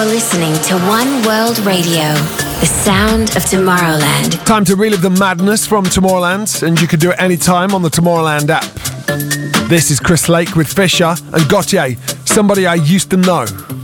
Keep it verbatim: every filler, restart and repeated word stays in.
Listening to One World Radio, the sound of Tomorrowland. Time to relive the madness from Tomorrowland, and you can do it anytime on the Tomorrowland app. This is Chris Lake with Fisher and Gautier, Somebody I Used to Know.